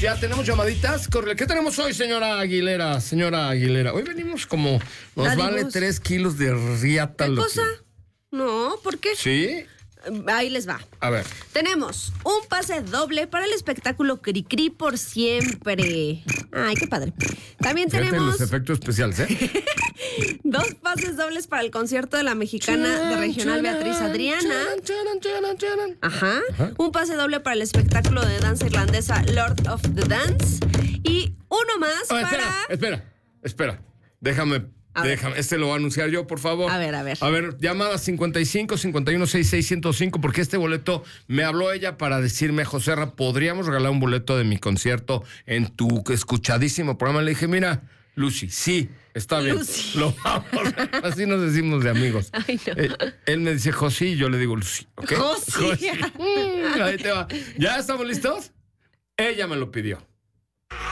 Ya tenemos llamaditas. Corre. ¿Qué tenemos hoy, señora Aguilera? Señora Aguilera. Hoy venimos como... Nos vale 3 kilos de riata. ¿Qué cosa? No, ¿por qué? ¿Sí? Ahí les va. A ver. Tenemos un pase doble para el espectáculo Cricri por siempre. Ay, qué padre. También Fíjate tenemos los efectos especiales, ¿eh? 2 pases dobles para el concierto de la mexicana de regional Beatriz Adriana. Ajá. Un pase doble para el espectáculo de danza irlandesa Lord of the Dance. Y uno más para... Espera. Déjame, lo voy a anunciar yo, por favor. A ver. A ver, llamada 55 51 66 105, porque este boleto me habló ella para decirme, José Ra, ¿podríamos regalar un boleto de mi concierto en tu escuchadísimo programa? Le dije, mira, Lucy, sí, está bien. Lucy. Lo vamos. Así nos decimos de amigos. Ay, no. Él me dice José y yo le digo Lucy, ¿ok? José. Ahí te va. ¿Ya estamos listos? Ella me lo pidió.